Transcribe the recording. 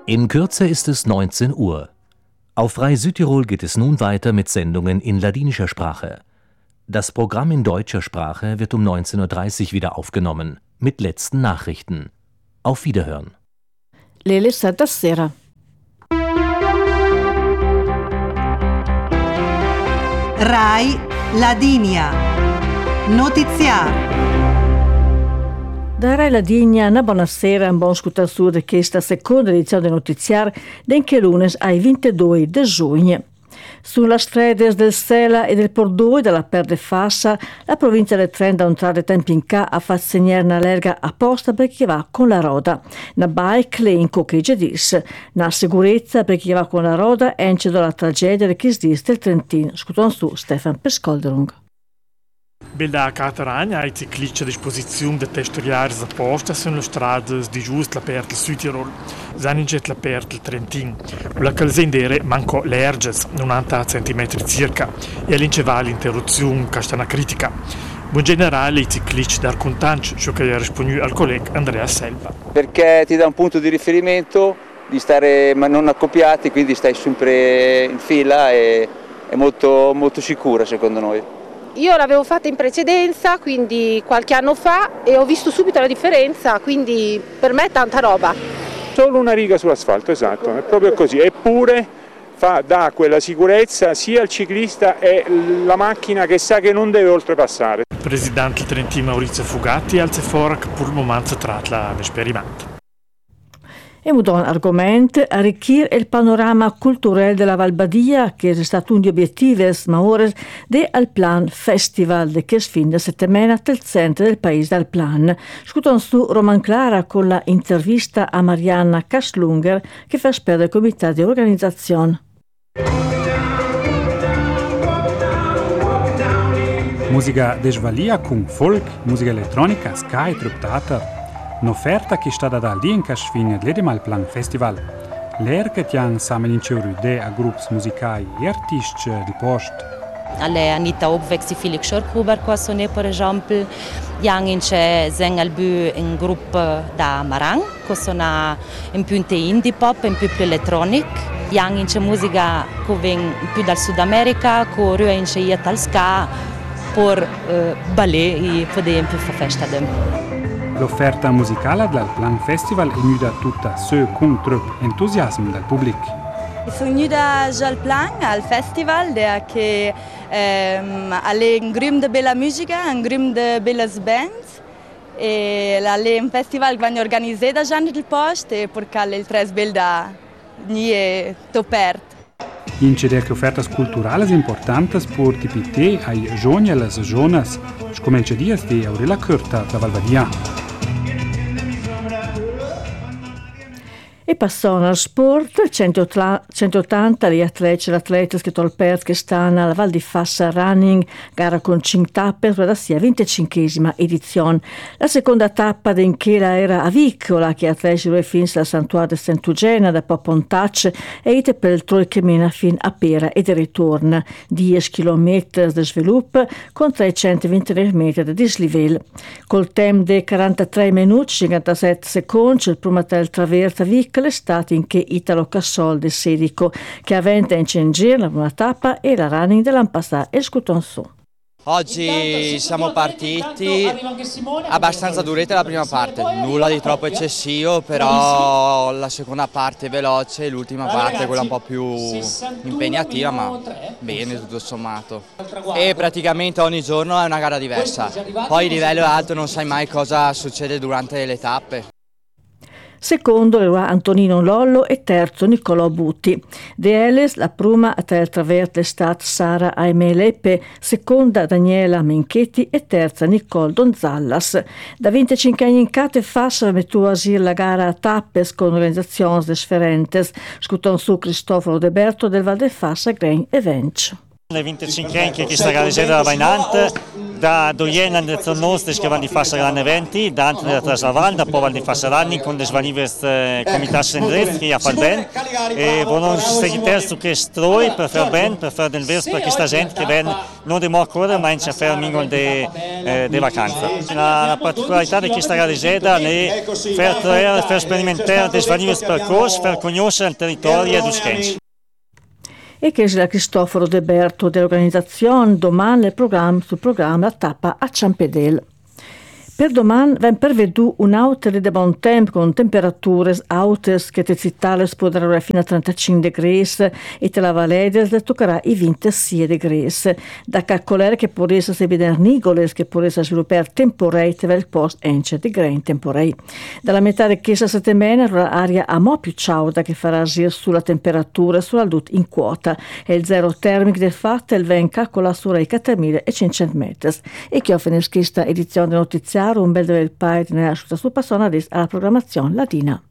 In Kürze ist es 19 Uhr. Auf Frei Südtirol geht es nun weiter mit Sendungen in ladinischer Sprache. Das Programm in deutscher Sprache wird um 19:30 Uhr wieder aufgenommen, mit letzten Nachrichten. Auf Wiederhören. Lele sera. Rai Ladinia. Notiziario. Da Rai Ladinia, una buonasera e un buon ascoltatore di questa seconda edizione del notiziario denche lunes ai 22 di giugno. Sulle strade del Sela e del Pordoi della Perde Fassa, la provincia del Trento da un tratto tempo in ca ha fatto segnare una lerga apposta per chi va con la roda. Una bike lenco che già disse, una sicurezza per chi va con la roda e incido la tragedia di chi sdisse del Trentino. Scuton su Stefan Pescolderung. Belda Cataragna ai ciclisti a disposizione di testoriaris apposta sulle strade di giusto la Pertel Südtirol, Zaninget la Pertel Trentin. La calzendere manco l'erges, 90 cm circa, e all'inceva l'interruzione castana critica. Buon generale i ciclisti da Arcontanci, ciò che ha risposto al collega Andrea Selva. Perché ti dà un punto di riferimento di stare ma non accoppiati, quindi stai sempre in fila e è molto, molto sicura secondo noi. Io l'avevo fatta in precedenza, quindi qualche anno fa, e ho visto subito la differenza, quindi per me è tanta roba. Solo una riga sull'asfalto, esatto, è proprio così, eppure dà quella sicurezza sia al ciclista e la macchina che sa che non deve oltrepassare. Il presidente trentino Maurizio Fugatti alza fuori che per il momento tratta l'esperimento. E un argomento arricchire il panorama culturale della Val Badia, che è stato un degli obiettivi maggiori del Plan Festival che si fin da settimana nel centro del paese del Plan. Scuton su Roman Clara con la intervista a Marianna Kastlunger che fa spero del comitato di organizzazione. Musica desvalia con folk, musica elettronica, ska e truptata. Un'offerta che sta da lì in Casfin l'Edemal Plan Festival. L'er che tian samen in Ceuride a gruppi musicali e artisti di post. Alle Anita Obvexi Felix Schorkhuber qua sonne per esempio, yang in c'è Zeng Albu un gruppo da Marang, che suona un più indie pop, un più electronic. Yang in c'è musica che viene più dal Sud America, che rua in c'è dal ska, per ballet e per esempio fa festa dem. L'offerta musicale del Plan Festival è venuta tutta su con troppo entusiasmo dal pubblico. Sono venuta al Plan, al festival, che è un gruppo di bella musica, un gruppo di belle band. E è un festival che viene organizzato da gente del posto e perché il tre belda è topert. Incide che offerte culturali importanti per tipite ai giovani e alle giovani, come dias di Aurela Curta da Valvadia. E passano al sport, 180 gli atleti e l'atleta che tolpert che stanno alla Val di Fassa Running, gara con 5 tappe, per la sia 25esima edizione. La seconda tappa in Chela era a Viccola, che atleti lo fins al Santuario di Sant'Eugenia da Popontacce e ite per il trol che mena fin a Pera e di ritorno. 10 km di sviluppo con 329 metri di dislivello. Col tempo di 43 minuti, 57 secondi, il primo del traverso a Viccola l'estate in che Italo Cassol del Sedico, che avventa in Cengir la prima tappa e la running dell'Ampassà e Scuton su. Oggi siamo partiti abbastanza duretta la prima parte, nulla di troppo eccessivo, però la seconda parte è veloce e l'ultima parte è quella un po' più impegnativa, ma bene tutto sommato. E praticamente ogni giorno è una gara diversa, poi il livello è alto, non sai mai cosa succede durante le tappe. Secondo era Antonino Lollo e terzo Niccolò Butti. De Eles, la prima a ter traverte stat Sara Aimee Leppe, seconda Daniela Menchetti e terza Nicole Donzallas. Da 25 anni in cate Fassa mettu a sir la gara a tappes con organizzazioni differenti, scuton su Cristoforo De Berto del Val de Fassa Grain e Vench. Le 25 anche che sta realizzata Vainante, da doyen an le zonostes che vanno di fare l'anno 20, da anche da Trasavalda, poi vanno di fare l'anno con le svanives comitati sendresti che ha fatto bene, e vogliono seguire su che stroi per fare bene, per fare del verso per questa gente che viene non di ancora, ma in fare un mingol di vacanza. La particolarità di questa realizzata è far sperimentare le svanives percorsi, per conoscere il territorio e i E che è Cristoforo De Berto dell'organizzazione domani sul programma La tappa a Ciampedel. Per domani viene preveduto un outer di buon tempo con temperature alte che te citare potrà arrivare fino a 35 gradi e te la Valedes toccherà i 26 gradi. Da calcolare che può essere vedere nigole che può essere sviluppare temporei te il post ence di grain temporei. Dalla metà di questa settimana l'aria a mo' più ciauda che farà agire sulla temperatura e sulla luce in quota e il zero termico del fatto il ven calcola sui 4.500 metri. E che ho finito questa edizione del notiziario un bel del paio di nascita su passare alla programmazione latina.